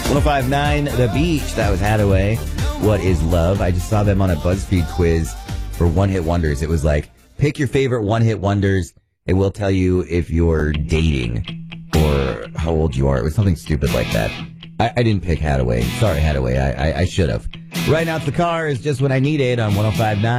1059 The Beach. That was Hadaway. What is love? I just saw them on a BuzzFeed quiz for one-hit wonders. It was like, pick your favorite one-hit wonders. It will tell you if you're dating or how old you are. It was something stupid like that. I didn't pick Hadaway. Sorry, Hadaway. I should have. Right now, it's the car is just what I needed on 1059.